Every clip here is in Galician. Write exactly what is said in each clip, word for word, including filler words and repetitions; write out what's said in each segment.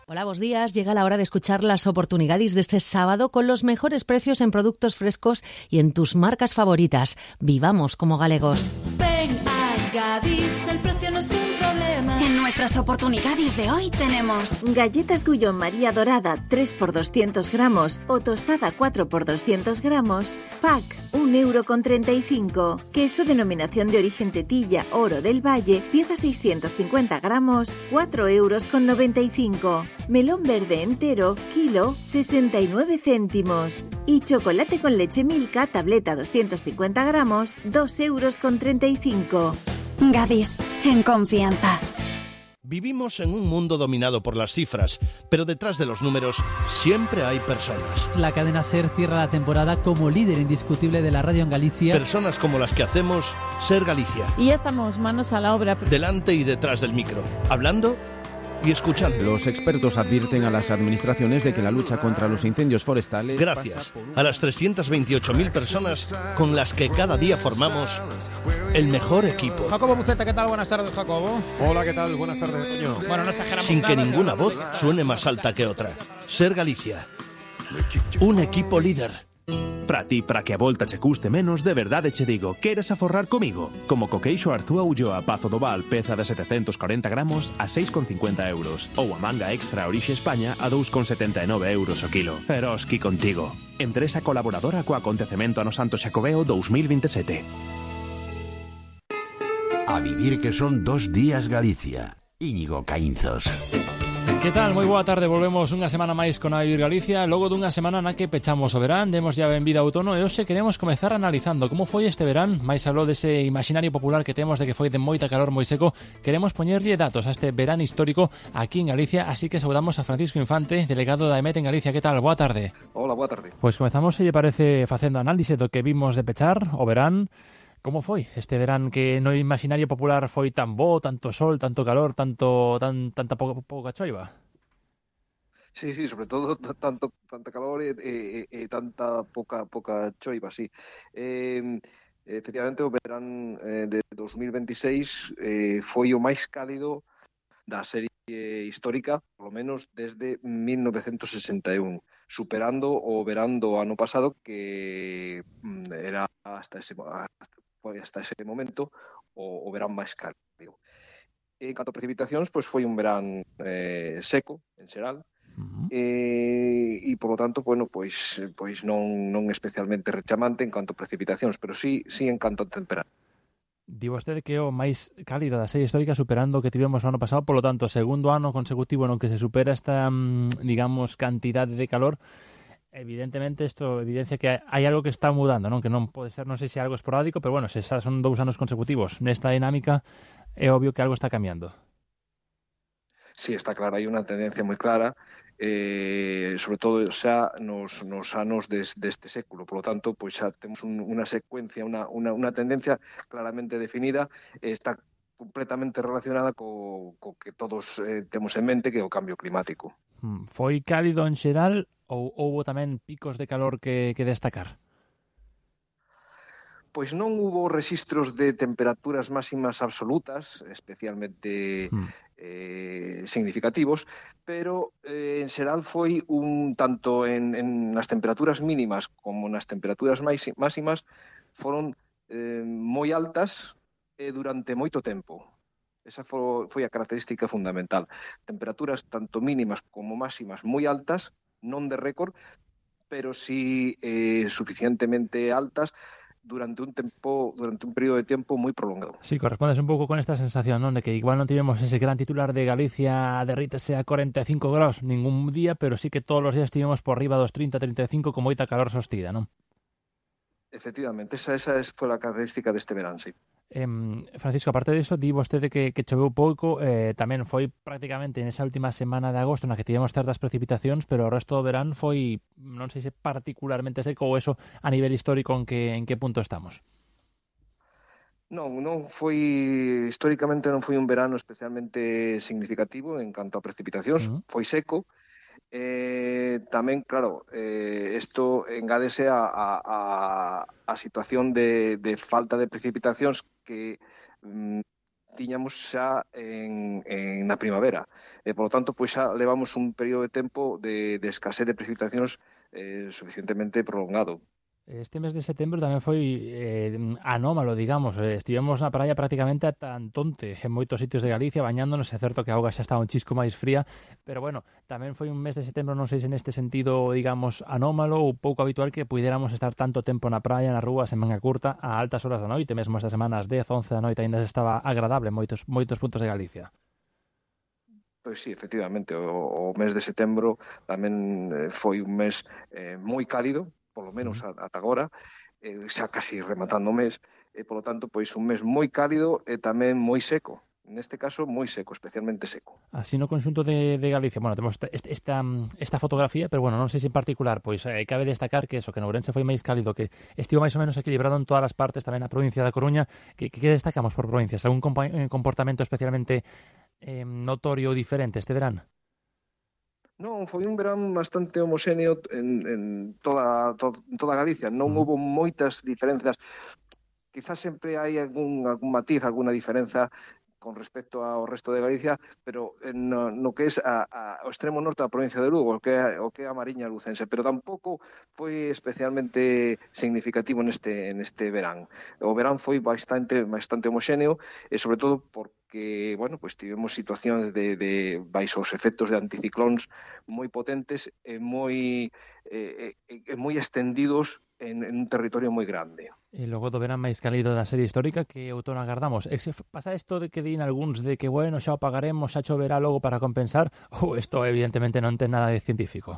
Hola, buenos días. Llega la hora de escuchar las oportunidades de este sábado con los mejores precios en productos frescos y en tus marcas favoritas. Vivamos como galegos. Ven a Gadis, el precio no es un problema. En nuestras oportunidades de hoy tenemos galletas Gullón María Dorada tres por doscientos gramos o tostada cuatro por doscientos gramos, pack un euro con treinta y cinco. Queso denominación de origen Tetilla Oro del Valle, pieza seiscientos cincuenta gramos, cuatro euros con noventa y cinco. Melón verde entero, kilo, sesenta y nueve céntimos. Y chocolate con leche Milka, tableta doscientos cincuenta gramos, dos euros con treinta y cinco. Gadis, en confianza. Vivimos en un mundo dominado por las cifras, pero detrás de los números siempre hay personas. La cadena SER cierra la temporada como líder indiscutible de la radio en Galicia. Personas como las que hacemos SER Galicia. Y ya estamos manos a la obra. Delante y detrás del micro, hablando y escuchando. Los expertos advierten a las administraciones de que la lucha contra los incendios forestales... Gracias a las trescientas veintiocho mil personas con las que cada día formamos el mejor equipo. Jacobo Buceta, ¿qué tal? Buenas tardes, Jacobo. Hola, ¿qué tal? Buenas tardes, Toño. Bueno, no exageramos Sin nada, que ninguna voz suene más alta que otra. SER Galicia. Un equipo líder. Para ti, para que a volta che custe menos, de verdade che digo, queres aforrar comigo? Como co queixo Arzúa Ulloa Pazo do Val, peza de setecentos corenta gramos a seis con cincuenta euros. Ou a manga extra Orixe España a dous con setenta e nove euros o kilo. Eroski contigo. Empresa colaboradora co acontecemento ano Santo Xacobeo dous mil veintisiete. A vivir que son dos días Galicia. Íñigo Caínzos. Que tal? Moi boa tarde, volvemos unha semana máis con A Vivir Galicia. Logo dunha semana na que pechamos o verán, demos ya benvida a outono e hoxe queremos comezar analizando como foi este verán. Mais aló dese imaginario popular que temos de que foi de moita calor, moi seco. Queremos poñerlle datos a este verán histórico aquí en Galicia, así que saudamos a Francisco Infante, delegado da E M E T en Galicia. Que tal? Boa tarde. Hola, boa tarde. Pois comezamos, se lle parece, facendo análise do que vimos de pechar o verán. Como foi este verán que no imaginario popular foi tan bo, tanto sol, tanto calor, tanto tan tanta pouca, pouca choiva? Sí, sí, sobre todo tanto tanta calor e, e, e tanta pouca pouca choiva, sí. Eh, efectivamente, o verán eh, de dos mil veintiséis eh, foi o máis cálido da serie histórica, polo menos desde mil novecentos sesenta e un, superando o verán do ano pasado que era hasta ese hasta foi hasta ese momento o, o verán máis cálido. En canto a precipitacións, pois foi un verán eh, seco, en xeral, uh-huh. e, e, polo tanto, bueno, pois, pois non, non especialmente rechamante en canto a precipitacións, pero sí, sí en canto a temperatura. Di vostede que é o máis cálido da serie histórica, superando o que tivemos o ano pasado, polo tanto, segundo ano consecutivo no que se supera esta, digamos, cantidade de calor. Evidentemente, isto evidencia que hai algo que está mudando, non? Que non pode ser, non sei se algo esporádico, pero bueno, se xa son dous anos consecutivos nesta dinámica, é obvio que algo está cambiando. Sí, está clara, hai unha tendencia moi clara, eh, sobre todo xa nos, nos anos des, deste século. Por lo tanto, pois xa temos un, unha secuencia, unha, unha, unha tendencia claramente definida, e está completamente relacionada co, co que todos eh, temos en mente, que é o cambio climático. Foi cálido en xeral ou houbo tamén picos de calor que, que destacar? Pois non hubo registros de temperaturas máximas absolutas, especialmente mm. eh, significativos, pero eh, en xeral foi un tanto en, en nas temperaturas mínimas como nas temperaturas máximas foron eh, moi altas e durante moito tempo. Esa foi, foi a característica fundamental. Temperaturas tanto mínimas como máximas moi altas, non de récord, pero sí eh, suficientemente altas durante un tempo, durante un período de tiempo moi prolongado. Sí, correspondes un pouco con esta sensación, non? De que igual non tivemos ese gran titular de Galicia derrítese a cuarenta e cinco graus ningún día, pero sí que todos os días tivemos por riba dos trinta, trinta e cinco con moita calor sostida, non? Efectivamente, esa, esa foi a característica deste verán, sí. Eh, Francisco, aparte de eso, di vostede que, que choveu pouco, eh, tamén foi prácticamente nesa última semana de agosto na que tivemos certas precipitacións, pero o resto do verán foi, non sei se particularmente seco ou eso a nivel histórico en que, en que punto estamos. Non, non foi, históricamente non foi un verano especialmente significativo en canto a precipitacións, uh-huh. foi seco. Eh, tamén, claro, eh, isto engádese a, a, a, a situación de, de falta de precipitacións que mm, tiñamos xa en, en na primavera. E, polo tanto, pois xa levamos un período de tempo de, de escasez de precipitacións eh, suficientemente prolongado. Este mes de setembro tamén foi eh, anómalo, digamos. Estivemos na praia prácticamente ata Antonte, en moitos sitios de Galicia, bañándonos. É certo que a auga xa estaba un chisco máis fría, pero bueno, tamén foi un mes de setembro, non sei se neste sentido, digamos, anómalo ou pouco habitual que puidéramos estar tanto tempo na praia, na rúa, en manga curta, a altas horas da noite, mesmo esta semana ás dez, once da noite ainda estaba agradable en moitos, moitos puntos de Galicia. Pois sí, efectivamente, o, o mes de setembro tamén foi un mes eh, moi cálido, polo menos ata agora, eh, xa casi rematando o mes, e polo tanto, pois un mes moi cálido e tamén moi seco. Neste caso, moi seco, especialmente seco. Así no conxunto de, de Galicia, bueno, temos esta, esta fotografía, pero bueno, non sei se en particular, pois eh, cabe destacar que eso, que en Ourense foi máis cálido, que estivo máis ou menos equilibrado en todas as partes, tamén na provincia da Coruña. Que, que destacamos por provincias? Algún comportamento especialmente eh, notorio ou diferente este verán? Non, foi un verán bastante homoxéneo en, en toda, to, toda Galicia. Non houve moitas diferenzas. Quizás sempre hai algún, algún matiz, alguna diferenza con respecto ao resto de Galicia, pero no, no que é a, a, o extremo norte da provincia de Lugo, o que é, o que é a Mariña lucense, pero tampouco foi especialmente significativo neste, neste verán. O verán foi bastante, bastante homoxéneo, e sobre todo porque, bueno, pues tivemos situacións de, de baixo os efectos de anticiclóns moi potentes e moi, eh, eh, moi extendidos en, en un territorio moi grande. E logo do verán máis cálido da serie histórica, que outono agardamos? Pasa isto de que din algúns de que, bueno, xa o pagaremos, xa choverá logo para compensar, ou isto evidentemente non ten nada de científico?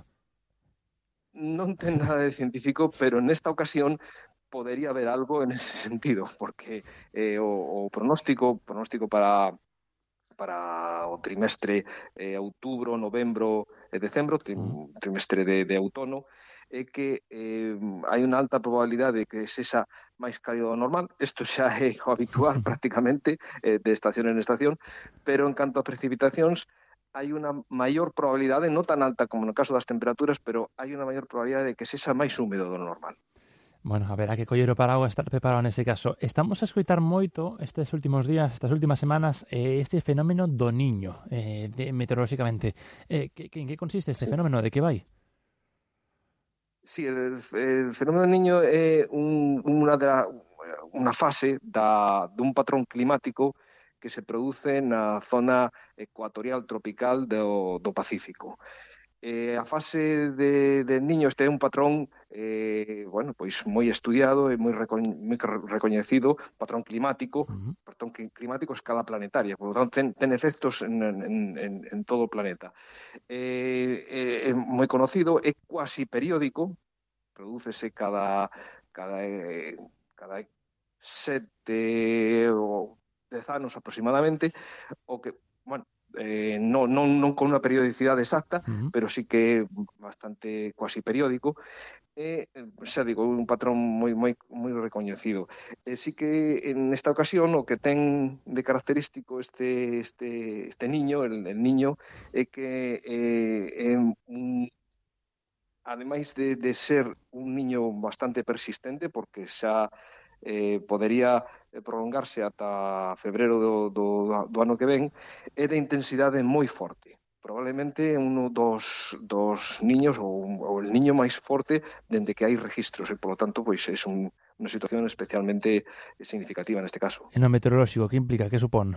Non ten nada de científico, pero nesta ocasión podería haber algo en ese sentido, porque eh, o, o pronóstico, pronóstico para para o trimestre eh, outubro, novembro e decembro, trim, trimestre de, de outono, é que eh, hai unha alta probabilidade de que sexa máis cálido do normal. Isto xa é o habitual prácticamente eh, de estación en estación, pero en canto a precipitacións hai unha maior probabilidade, non tan alta como no caso das temperaturas, pero hai unha maior probabilidade de que sexa máis húmedo do normal. Bueno, haberá que coller o paraguas, estar preparado nese caso. Estamos a escoitar moito estes últimos días, estas últimas semanas, eh, este fenómeno do Niño, eh, de, meteorolóxicamente. Eh, que, que, en que consiste este sí. fenómeno? De que vai? Sí, el, el fenómeno do Niño é un, unha, da, unha fase da, dun patrón climático que se produce na zona ecuatorial tropical do, do Pacífico. Eh, a fase de, de Niño este é un patrón eh, bueno, pois moi estudiado e moi, recoñ, moi recoñecido, patrón climático, uh-huh. patrón climático a escala planetaria, por lo tanto ten, ten efectos en, en, en, en todo o planeta. Eh, eh, é moi conocido, é cuasi periódico, prodúcese cada cada, eh, cada sete ou dez anos aproximadamente, o que, bueno, Eh, non, non, non con unha periodicidade exacta, uh-huh. pero sí que é bastante cuasi periódico, e, xa digo, un patrón moi, moi, moi recoñecido. E sí que en esta ocasión o que ten de característico este, este, este niño, el, el niño, é que eh, é un, ademais de, de ser un niño bastante persistente, porque xa eh, podería prolongarse ata febrero do, do, do ano que ven, é de intensidade moi forte. Probablemente un dos, dos niños, ou, ou el niño máis forte dende que hai registros, e, polo tanto, pois é un, unha situación especialmente significativa neste caso. E no meteorolóxico, que implica? Que supón?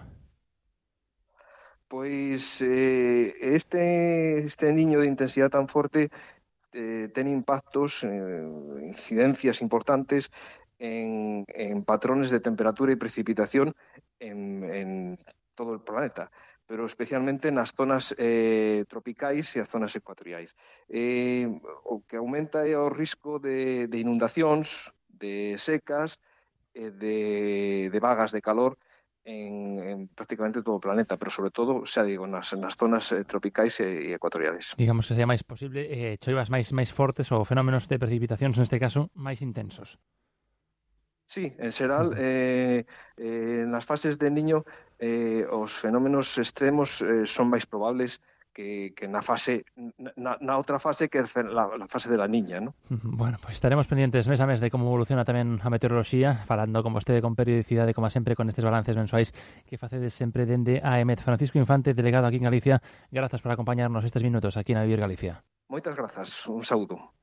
Pois eh, este, este niño de intensidade tan forte eh, ten impactos, eh, incidencias importantes En, en patrones de temperatura e precipitación en, en todo o planeta, pero especialmente nas zonas eh, tropicais e as zonas ecuatoriais. Eh, o que aumenta é o risco de, de inundacións, de secas, e de, de vagas de calor en, en prácticamente todo o planeta, pero sobre todo, xa digo, nas, nas zonas eh, tropicais e, e ecuatoriales. Digamos que sea máis posible, eh, choivas máis, máis fortes ou fenómenos de precipitacións, neste caso, máis intensos. Sí, en xeral, eh, eh, nas fases de Niño eh, os fenómenos extremos eh, son máis probables que, que na fase na, na outra fase que é la, la fase de la niña, ¿no? Bueno, pois pues estaremos pendientes mes a mes de como evoluciona tamén a meteoroloxía, falando con vostede con periodicidade, como sempre, con estes balances mensuais que facedes sempre dende a EMET. Francisco Infante, delegado aquí en Galicia, grazas por acompañarnos estes minutos aquí na Vivir Galicia. Moitas grazas, un saúdo.